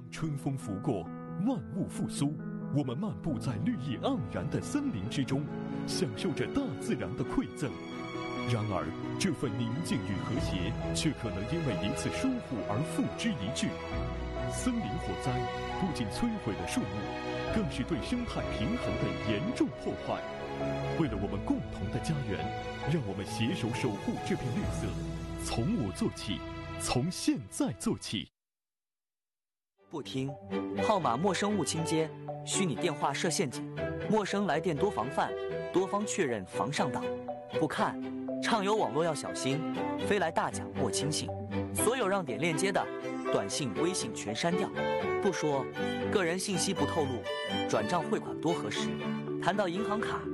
春风拂过，万物复苏。我们漫步在绿意盎然的森林之中，享受着大自然的馈赠。然而，这份宁静与和谐，却可能因为一次疏忽而付之一炬。森林火灾不仅摧毁了树木，更是对生态平衡的严重破坏。为了我们共同的家园，让我们携手守护这片绿色。从我做起，从现在做起。 不听，号码陌生勿倾接，虚拟电话设陷阱，陌生来电多防范，多方确认防上当。不看，畅游网络要小心，飞来大奖莫轻信。所有让点链接的短信、微信全删掉。不说，个人信息不透露，转账汇款多核实。谈到银行卡，